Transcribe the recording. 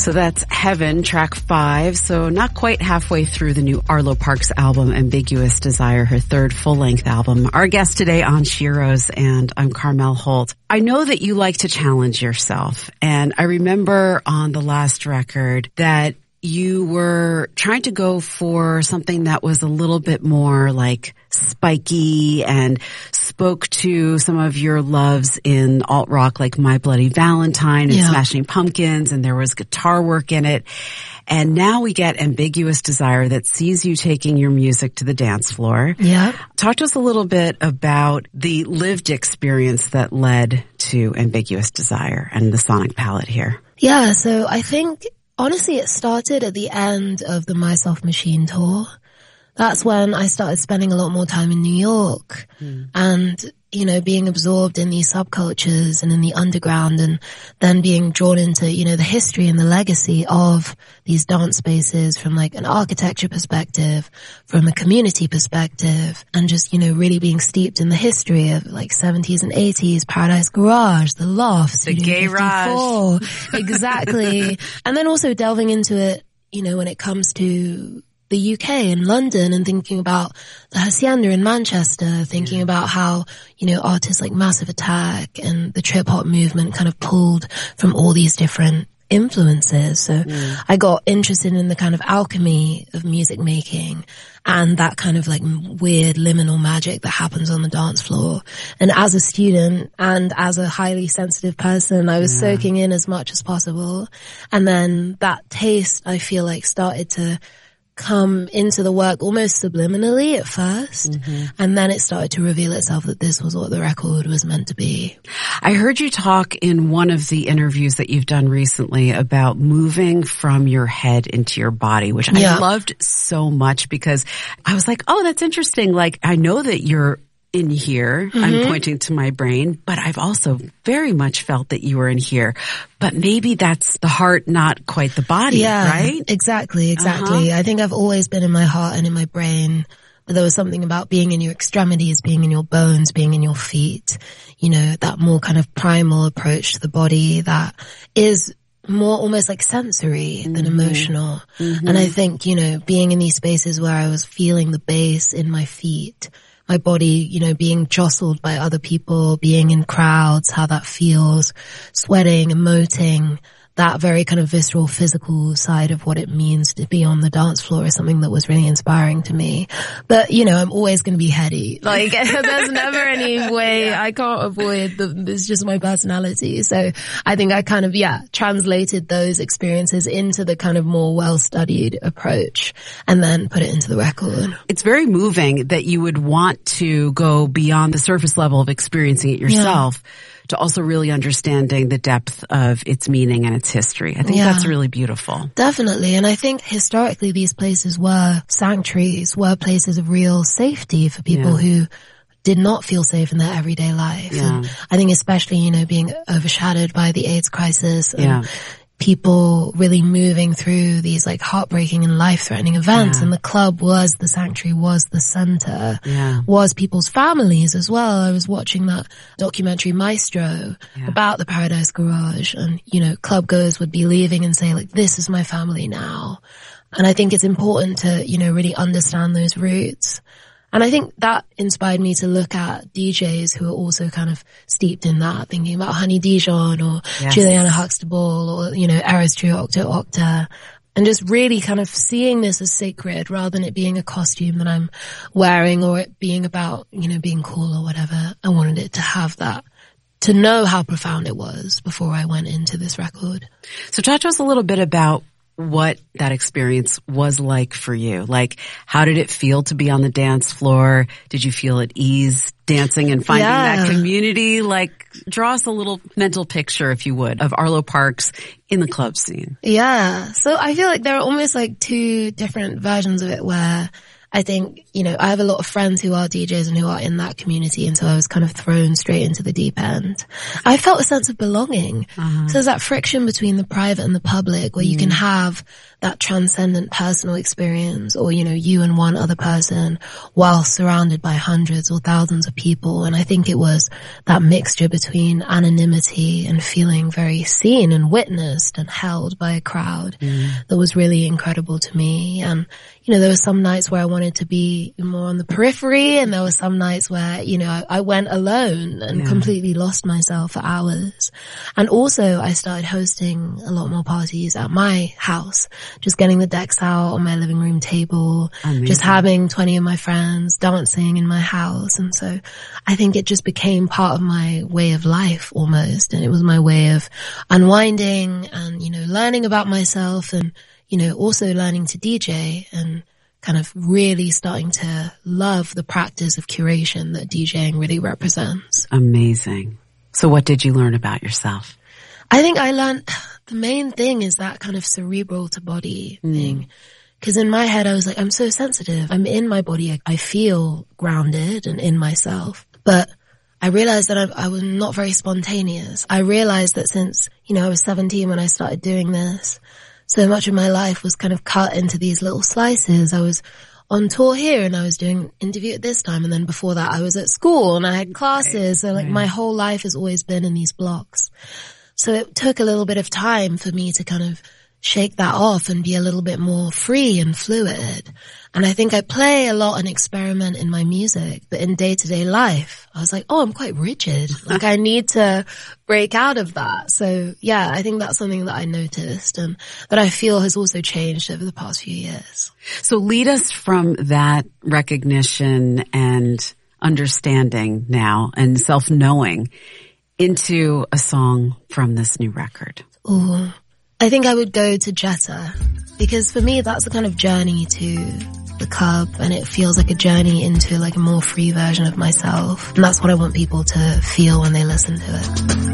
So that's Heaven, track 5. So not quite halfway through the new Arlo Parks album, Ambiguous Desire, her third full-length album. Our guest today on Shiro's, and I'm Carmel Holt. I know that you like to challenge yourself, and I remember on the last record that you were trying to go for something that was a little bit more like spiky and spoke to some of your loves in alt rock, like My Bloody Valentine and Smashing Pumpkins, and there was guitar work in it. And now we get Ambiguous Desire that sees you taking your music to the dance floor. Yeah. Talk to us a little bit about the lived experience that led to Ambiguous Desire and the sonic palette here. Yeah, so I think honestly, it started at the end of the My Soft Machine tour. That's when I started spending a lot more time in New York and, you know, being absorbed in these subcultures and in the underground, and then being drawn into, you know, the history and the legacy of these dance spaces from like an architecture perspective, from a community perspective, and just, you know, really being steeped in the history of like 70s and 80s, Paradise Garage, the Lofts, the Gay Raj. Exactly. And then also delving into it, you know, when it comes to the UK and London, and thinking about the Hacienda in Manchester, thinking about how, you know, artists like Massive Attack and the trip hop movement kind of pulled from all these different influences. So I got interested in the kind of alchemy of music making and that kind of like weird liminal magic that happens on the dance floor. And as a student and as a highly sensitive person, I was soaking in as much as possible. And then that taste, I feel like, started to come into the work almost subliminally at first. And then it started to reveal itself that this was what the record was meant to be. I heard you talk in one of the interviews that you've done recently about moving from your head into your body, which I loved so much, because I was like, oh, that's interesting. Like, I know that you're in here, I'm pointing to my brain, but I've also very much felt that you were in here. But maybe that's the heart, not quite the body, right? Exactly. I think I've always been in my heart and in my brain, but there was something about being in your extremities, being in your bones, being in your feet, you know, that more kind of primal approach to the body that is more almost like sensory than emotional. And I think, you know, being in these spaces where I was feeling the bass in my feet, my body, you know, being jostled by other people, being in crowds, how that feels, sweating, emoting, that very kind of visceral physical side of what it means to be on the dance floor is something that was really inspiring to me. But, you know, I'm always going to be heady. Like, there's never any way I can't avoid it's just my personality. So I think I kind of, translated those experiences into the kind of more well-studied approach and then put it into the record. It's very moving that you would want to go beyond the surface level of experiencing it yourself to also really understanding the depth of its meaning and its history. I think that's really beautiful. Definitely. And I think historically these places were sanctuaries, were places of real safety for people who did not feel safe in their everyday life. And I think especially, you know, being overshadowed by the AIDS crisis and people really moving through these like heartbreaking and life-threatening events. And the club was the sanctuary, was the center, was people's families as well. I was watching that documentary Maestro about the Paradise Garage, and, you know, club goers would be leaving and say like, this is my family now. And I think it's important to, you know, really understand those roots. And I think that inspired me to look at DJs who are also kind of steeped in that, thinking about Honey Dijon or Juliana Huxtable or, you know, Eras Trio Octo Octa, and just really kind of seeing this as sacred rather than it being a costume that I'm wearing or it being about, you know, being cool or whatever. I wanted it to have that, to know how profound it was before I went into this record. So talk to us a little bit about what that experience was like for you. Like, how did it feel to be on the dance floor? Did you feel at ease dancing and finding that community? Like, draw us a little mental picture, if you would, of Arlo Parks in the club scene. Yeah. So I feel like there are almost like two different versions of it where I think you know, I have a lot of friends who are DJs and who are in that community, and so I was kind of thrown straight into the deep end. I felt a sense of belonging. So there's that friction between the private and the public where you can have that transcendent personal experience, or, you know, you and one other person while surrounded by hundreds or thousands of people. And I think it was that mixture between anonymity and feeling very seen and witnessed and held by a crowd that was really incredible to me. And, you know, there were some nights where I wanted to be more on the periphery, and there were some nights where, you know, I went alone and completely lost myself for hours. And also I started hosting a lot more parties at my house, just getting the decks out on my living room table, just having 20 of my friends dancing in my house. And so I think it just became part of my way of life almost. And it was my way of unwinding and, you know, learning about myself, and, you know, also learning to DJ and kind of really starting to love the practice of curation that DJing really represents. Amazing. So what did you learn about yourself? I think I learned the main thing is that kind of cerebral to body thing. Because in my head, I was like, I'm so sensitive. I'm in my body. I feel grounded and in myself. But I realized that I was not very spontaneous. I realized that since, you know, I was 17 when I started doing this, so much of my life was kind of cut into these little slices. I was on tour here and I was doing an interview at this time. And then before that, I was at school and I had classes. So like my whole life has always been in these blocks. So it took a little bit of time for me to kind of shake that off and be a little bit more free and fluid. And I think I play a lot and experiment in my music, but in day-to-day life, I was like, oh, I'm quite rigid. Like I need to break out of that. So yeah, I think that's something that I noticed and that I feel has also changed over the past few years. So lead us from that recognition and understanding now and self-knowing into a song from this new record. Ooh. I think I would go to Jetta, because for me that's the kind of journey to the club, and it feels like a journey into like a more free version of myself, and that's what I want people to feel when they listen to it.